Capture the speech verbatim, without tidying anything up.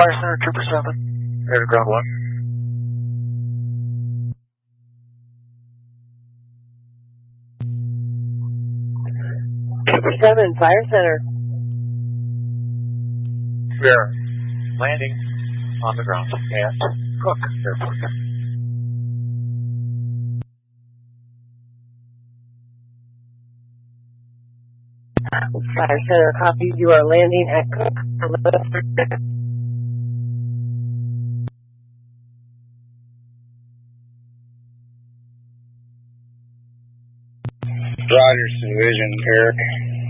Fire Center, Trooper seven. Air to ground one. Trooper seven, Fire Center. We are landing on the ground at Cook Airport. Fire Center copies. You are landing at Cook. Roger, Division, Eric.